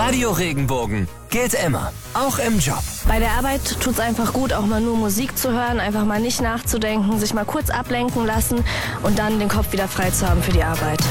Radio Regenbogen gilt immer, auch im Job. Bei der Arbeit tut's einfach gut, auch mal nur Musik zu hören, einfach mal nicht nachzudenken, sich mal kurz ablenken lassen und dann den Kopf wieder frei zu haben für die Arbeit.